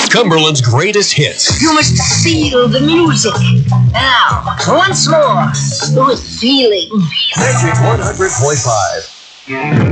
Cumberland's greatest hits. You must feel the music. Now, once more, with feeling. Magic 100.5.